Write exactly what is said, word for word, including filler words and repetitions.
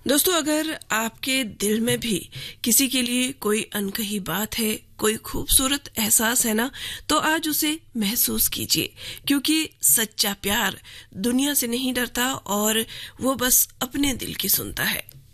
दोस्तों, अगर आपके दिल में भी किसी के लिए कोई अनकही बात है, कोई खूबसूरत एहसास है ना, तो आज उसे महसूस कीजिए, क्योंकि सच्चा प्यार दुनिया से नहीं डरता और वो बस अपने दिल की सुनता है।